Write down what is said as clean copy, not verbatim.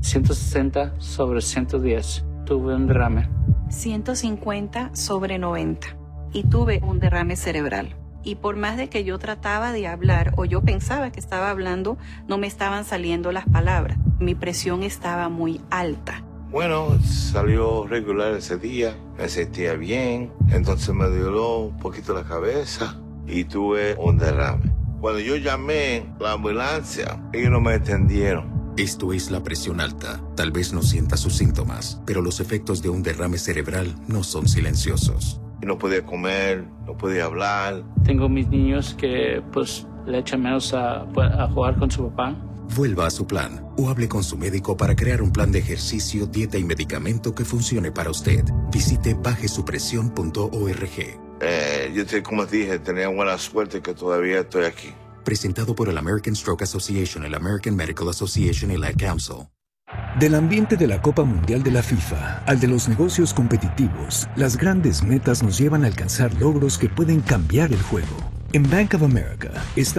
160/110. Tuve un derrame. 150/90 y tuve un derrame cerebral. Y por más de que yo trataba de hablar o yo pensaba que estaba hablando, no me estaban saliendo las palabras. Mi presión estaba muy alta. Bueno, salió regular ese día, me sentía bien, entonces me doló un poquito la cabeza y tuve un derrame. Cuando yo llamé a la ambulancia, ellos no me entendieron. Esto es la presión alta. Tal vez no sienta sus síntomas, pero los efectos de un derrame cerebral no son silenciosos. No podía comer, no podía hablar. Tengo mis niños que pues le echan menos a jugar con su papá. Vuelva a su plan o hable con su médico para crear un plan de ejercicio, dieta y medicamento que funcione para usted. Visite bajesupresión.org. Como dije, tenía buena suerte que todavía estoy aquí. Presentado por el American Stroke Association, el American Medical Association y la Council. Del ambiente de la Copa Mundial de la FIFA al de los negocios competitivos, las grandes metas nos llevan a alcanzar logros que pueden cambiar el juego. En Bank of America estamos